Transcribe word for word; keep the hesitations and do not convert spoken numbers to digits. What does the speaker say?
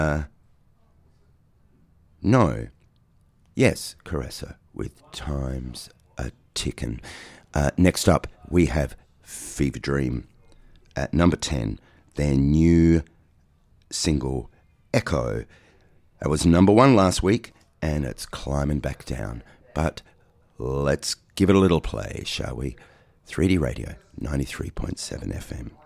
Uh, no. Yes, Caressa, with Time's a Tickin'. Uh, next up, we have Fever Dream. At number ten, their new single, Echo. It was number one last week, and it's climbing back down. But let's give it a little play, shall we? three D Radio, ninety-three point seven F M.